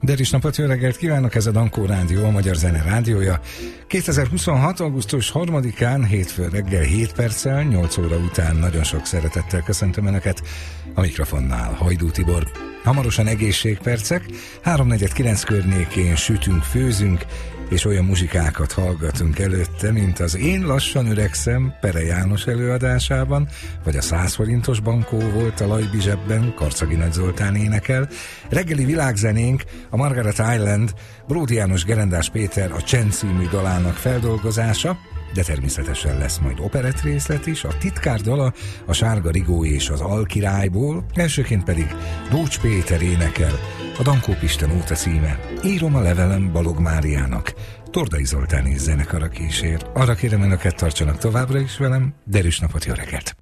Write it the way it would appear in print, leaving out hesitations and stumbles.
Derűs napot, jó reggelt kívánok, ez a Dankó Rádió, a Magyar Zene Rádiója. 2026. augusztus 3-án, hétfő reggel 7 perccel, 8 óra után nagyon sok szeretettel köszöntöm Önöket. A mikrofonnál Hajdú Tibor. Hamarosan egészségpercek, 3:49 környékén sütünk, főzünk, és olyan muzsikákat hallgatunk előtte, mint az Én lassan öregszem Pere János előadásában, vagy a 100 forintos bankó volt a Lajbi zsebben, Karcagi Nagy Zoltán énekel. Reggeli világzenénk a Margaret Island, Bródi János Gerendás Péter a Csend című dalának feldolgozása, de természetesen lesz majd operett részlet is, a titkár dala a Sárga Rigó és az Alkirályból, elsőként pedig Dócs Péter énekel, a Dankó Pista nóta címe Írom a levelem Balog Máriának, Tordai Zoltán és zenekara kísér. Arra kérem Önöket, tartsanak továbbra is velem, derűs napot, jó reggelt!